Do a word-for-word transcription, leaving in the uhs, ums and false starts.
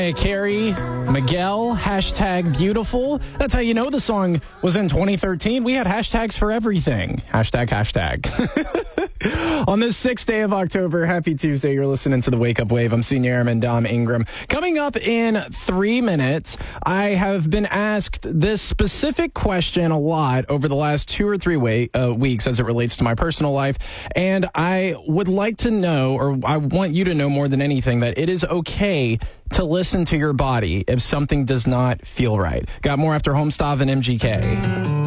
Mariah Carey, Miguel, hashtag beautiful. That's how you know the song was in twenty thirteen. We had hashtags for everything. Hashtag, hashtag. On this sixth day of October, happy Tuesday. You're listening to the Wake Up Wave. I'm Senior Airman Dom Ingram. Coming up in three minutes, I have been asked this specific question a lot over the last two or three way, uh, weeks as it relates to my personal life. And I would like to know, or I want you to know more than anything, that it is okay to listen to your body if something does not feel right. Got more after Homestav and M G K.